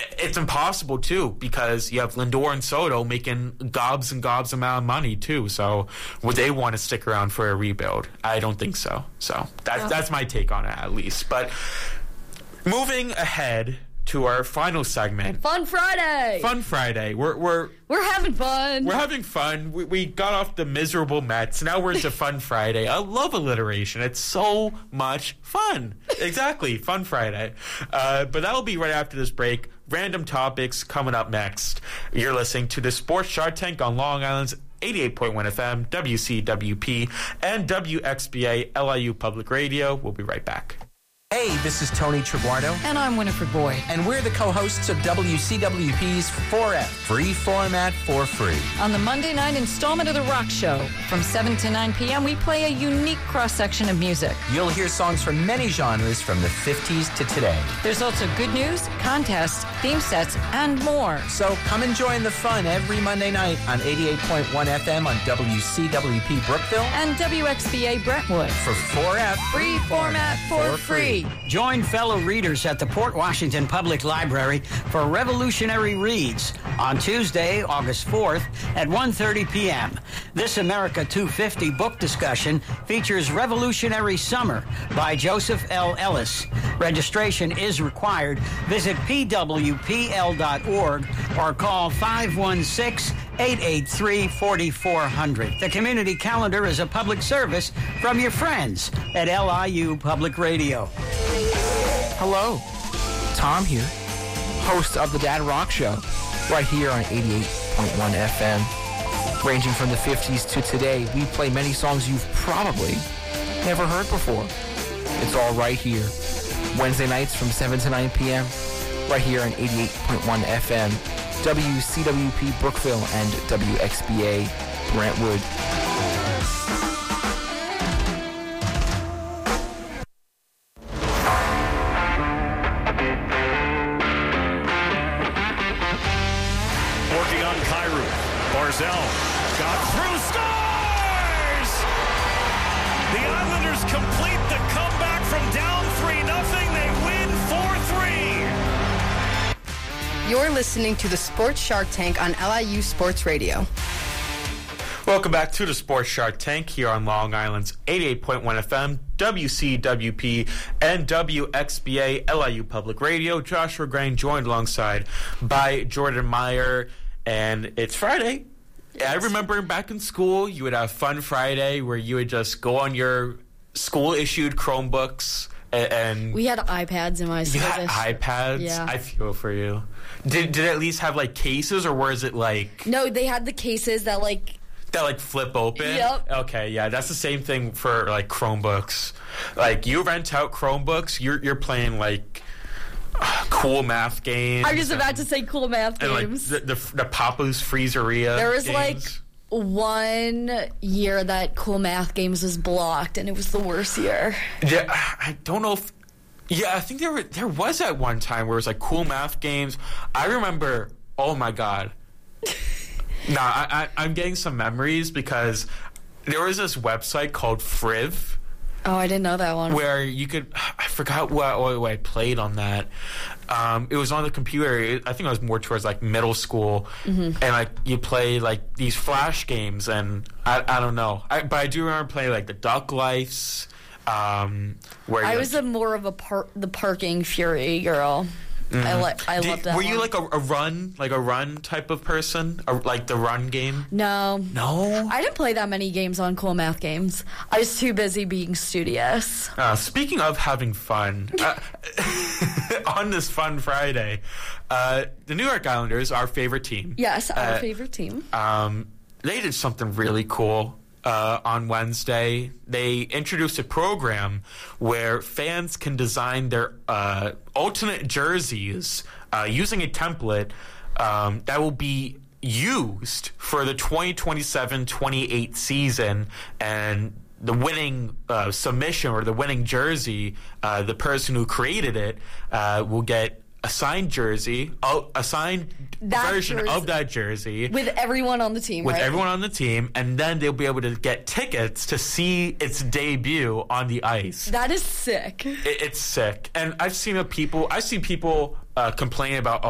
it's impossible, too, because you have Lindor and Soto making gobs and gobs amount of money, too. So would they want to stick around for a rebuild? I don't think so. So that's my take on it, at least. But moving ahead to our final segment. Fun Friday. We're having fun. We're having fun. We got off the miserable Mets. Now we're into Fun Friday. I love alliteration. It's so much fun. Exactly. Fun Friday. But that'll be right after this break. Random topics coming up next. You're listening to the Sports Shark Tank on Long Island's 88.1 FM, WCWP, and WXBA LIU Public Radio. We'll be right back. Hey, this is Tony Triguardo. And I'm Winifred Boyd. And we're the co-hosts of WCWP's 4F, Free Format for Free. On the Monday night installment of The Rock Show, from 7 to 9 p.m., we play a unique cross-section of music. You'll hear songs from many genres from the 50s to today. There's also good news, contests, theme sets, and more. So come and join the fun every Monday night on 88.1 FM on WCWP Brookville and WXBA Brentwood for 4F, Free Format for Free. Join fellow readers at the Port Washington Public Library for Revolutionary Reads on Tuesday, August 4th at 1:30 p.m. This America 250 book discussion features Revolutionary Summer by Joseph L. Ellis. Registration is required. Visit pwpl.org or call 516-883-4400. The community calendar is a public service from your friends at LIU Public Radio. Hello, Tom here, host of the Dad Rock Show, right here on 88.1 FM. Ranging from the 50s to today, we play many songs you've probably never heard before. It's all right here. Wednesday nights from 7 to 9 p.m., right here on 88.1 FM, WCWP Brookville and WXBA Brentwood. Working on Kyrou. Barzell got through, scores! The Islanders complete the comeback from down 3-0. They win 4-3. You're listening to the Sports Shark Tank on LIU Sports Radio. Welcome back to the Sports Shark Tank here on Long Island's 88.1 FM, WCWP, and WXBA LIU Public Radio. Joshua Grain joined alongside by Jordan Meyer, and it's Friday. Yes. I remember back in school, you would have Fun Friday where you would just go on your school-issued Chromebooks and we had iPads in my school. You had iPads? Yeah. I feel for you. Did it at least have, like, cases, or was it, like... No, they had the cases that, like... That, like, flip open? Yep. Okay, yeah, that's the same thing for, like, Chromebooks. Like, you rent out Chromebooks, you're playing, like, cool math games. I was just about to say cool math games. And, like, the Papa's Freezeria There was, games. like, 1 year that cool math games was blocked, and it was the worst year. Yeah, I don't know if... Yeah, I think there was at one time where it was, like, cool math games. I remember... Oh, my God. I'm getting some memories because there was this website called Friv. Oh, I didn't know that one. Where you could... I forgot what I played on that. It was on the computer. I think it was more towards, like, middle school. Mm-hmm. And, like, you play, like, these Flash games. And I don't know. But I do remember playing, like, the Duck Lifes. Where I was more of the parking fury girl. Mm-hmm. I loved that. Were you like a run type of person? Like the run game? No. No? I didn't play that many games on cool math games. I was too busy being studious. Speaking of having fun, on this Fun Friday, the New York Islanders, our favorite team. Yes, our favorite team. They did something really cool. On Wednesday, they introduced a program where fans can design their alternate jerseys using a template that will be used for the 2027-28 season, and the winning submission or the winning jersey, the person who created it will get a signed jersey, a signed version of that jersey. With everyone on the team, With everyone on the team, and then they'll be able to get tickets to see its debut on the ice. That is sick. It's sick. And I've seen people complain about,